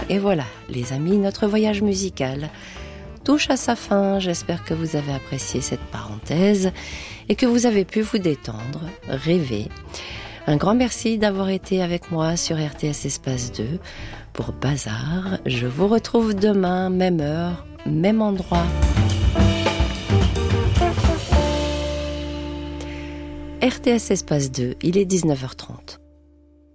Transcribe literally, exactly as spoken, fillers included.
Et voilà, les amis, notre voyage musical touche à sa fin. J'espère que vous avez apprécié cette parenthèse et que vous avez pu vous détendre, rêver. Un grand merci d'avoir été avec moi sur R T S Espace deux pour Bazar. Je vous retrouve demain, même heure, même endroit. R T S Espace deux, il est dix-neuf heures trente.